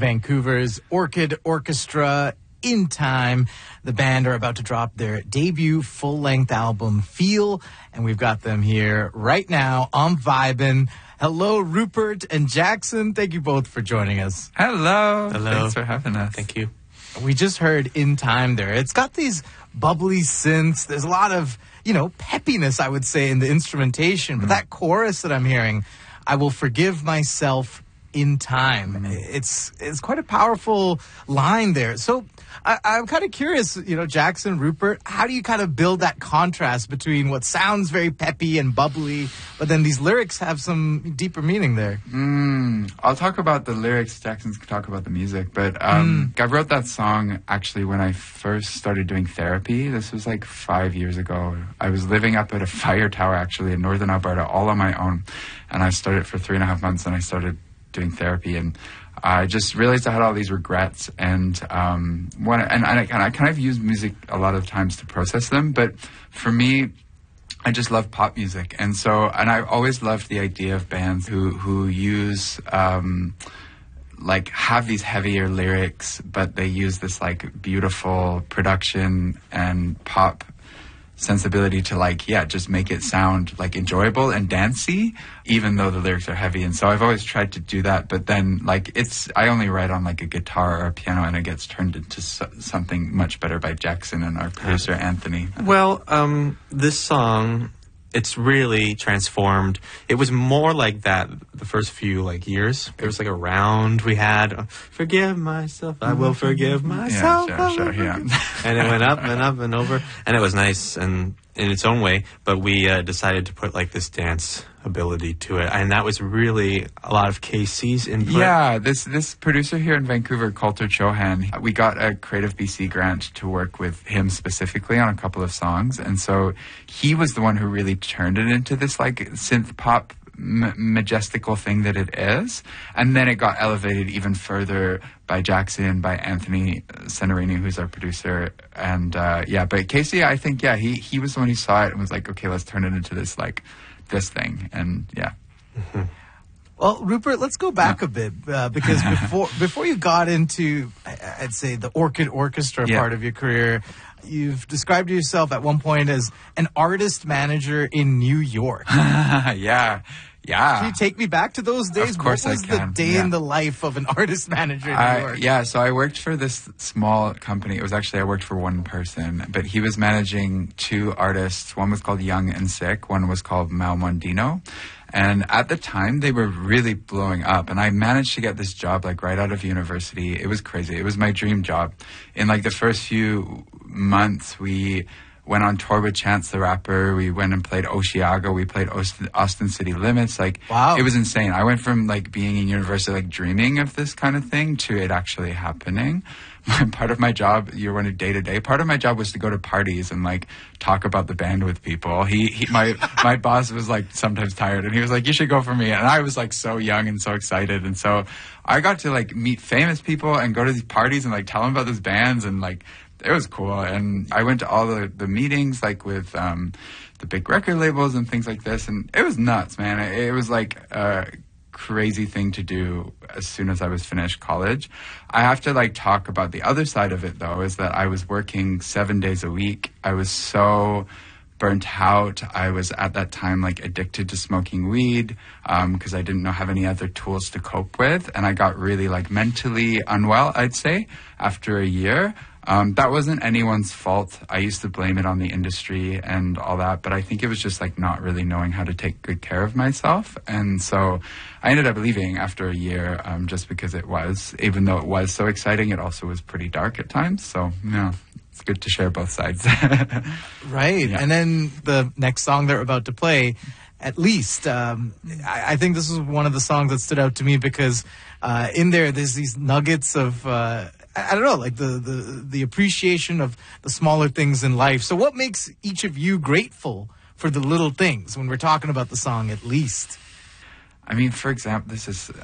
Vancouver's Orchid Orchestra. In Time. The band are about to drop their debut full-length album, Feel, and we've got them here right now on Vibin'. Hello, Rupert and Jackson. Thank you both for joining us. Hello. Hello. Thanks for having us. Thank you. We just heard In Time there. It's got these bubbly synths. There's a lot of, peppiness, I would say, in the instrumentation. But that chorus that I'm hearing, I will forgive myself in time. It's quite a powerful line there. So I'm kind of curious, Jackson, Rupert, how do you kind of build that contrast between what sounds very peppy and bubbly, but then these lyrics have some deeper meaning there? I'll talk about the lyrics. Jackson can talk about the music. But I wrote that song actually when I first started doing therapy. This was like 5 years ago. I was living up at a fire tower actually in northern Alberta all on my own. And I started for 3.5 months and I started doing therapy, and I just realized I had all these regrets, and I kind of use music a lot of times to process them. But for me, I just love pop music, and I've always loved the idea of bands who use have these heavier lyrics, but they use this like beautiful production and pop sensibility to just make it sound like enjoyable and dancey, even though the lyrics are heavy. And so I've always tried to do that, but then I only write on like a guitar or a piano, and it gets turned into something much better by Jackson and our producer Anthony. Well, this song, it's really transformed. It was more like that the first few years. There was a round we had. Forgive myself, I will forgive myself. Yeah, sure, yeah. And it went up and up and over, and it was nice and in its own way. But we decided to put this dance ability to it, and that was really a lot of Casey's input. Yeah, this producer here in Vancouver, Coulter Chohan, we got a Creative BC grant to work with him specifically on a couple of songs, and so he was the one who really turned it into this synth pop majestical thing that it is. And then it got elevated even further by Jackson, by Anthony Senarini, who's our producer. And but Casey, I think, he was the one who saw it and was like, okay, let's turn it into this this thing. And Well, Rupert, let's go back a bit because before you got into, I'd say, the Orchid Orchestra part of your career, you've described yourself at one point as an artist manager in New York. Yeah. Can you take me back to those days? Of course what was I can. the day in the life of an artist manager in New York? Yeah, so I worked for this small company. It was actually, I worked for one person, but he was managing two artists. One was called Young and Sick. One was called Mal Mondino. And at the time, they were really blowing up. And I managed to get this job right out of university. It was crazy. It was my dream job. In the first few months, we went on tour with Chance the Rapper. We went and played Osheaga. We played Austin City Limits. Wow. It was insane. I went from being in university, dreaming of this kind of thing, to it actually happening. Part of my job, you're one of day to day. Part of my job was to go to parties and talk about the band with people. My boss was sometimes tired, and he was like, "You should go for me." And I was so young and so excited, and so I got to meet famous people and go to these parties and tell them about these bands, and it was cool. And I went to all the meetings with the big record labels and things like this, and it was nuts, man. It was a crazy thing to do as soon as I was finished college. I have to talk about the other side of it, though, is that I was working 7 days a week. I was so burnt out. I was at that time addicted to smoking weed because I didn't have any other tools to cope with, and I got really mentally unwell, I'd say, after a year. That wasn't anyone's fault. I used to blame it on the industry and all that, but I think it was just not really knowing how to take good care of myself. And so I ended up leaving after a year, just because even though it was so exciting, it also was pretty dark at times. So, it's good to share both sides. Right. Yeah. And then the next song that we're about to play, At Least, I think this was one of the songs that stood out to me because in there's these nuggets of I don't know, the appreciation of the smaller things in life. So what makes each of you grateful for the little things when we're talking about the song At Least? I mean, for example,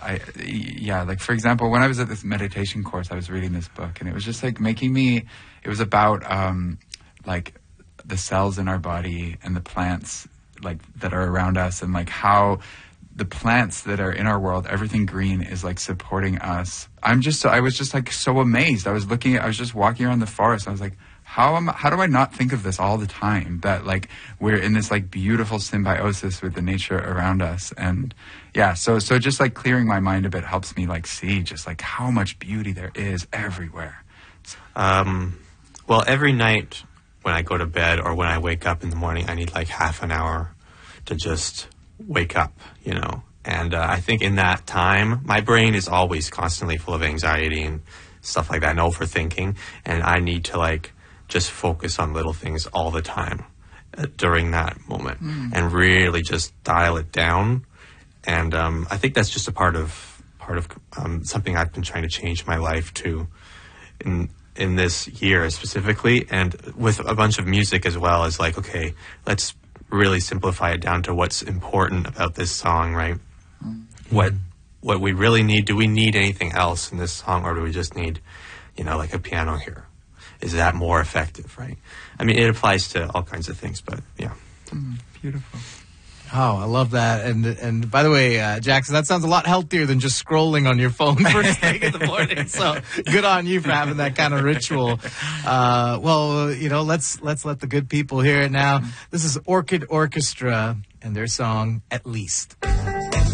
for example, when I was at this meditation course, I was reading this book, and it was just making me, it was about the cells in our body and the plants that are around us, and how the plants that are in our world, everything green is like supporting us. I was just like so amazed. I was just walking around the forest. I was like, how do I not think of this all the time? That like we're in this like beautiful symbiosis with the nature around us. And yeah, so just like clearing my mind a bit helps me like see just like how much beauty there is everywhere. Well, every night when I go to bed or when I wake up in the morning, I need like half an hour to just wake up, you know. And I think in that time, my brain is always constantly full of anxiety and stuff like that, and overthinking. And I need to like just focus on little things all the time during that moment and really just dial it down. And I think that's just a part of something I've been trying to change my life to in this year specifically, and with a bunch of music as well, is like, okay, let's really simplify it down to what's important about this song, right? What we really need. Do we need anything else in this song, or do we just need, you know, like a piano here? Is that more effective, right? I mean, it applies to all kinds of things, but yeah. Beautiful. Oh, I love that. And by the way, Jackson, that sounds a lot healthier than just scrolling on your phone first thing in the morning. So good on you for having that kind of ritual. Well, you know, let's let the good people hear it now. This is Orchid Orchestra and their song, At Least.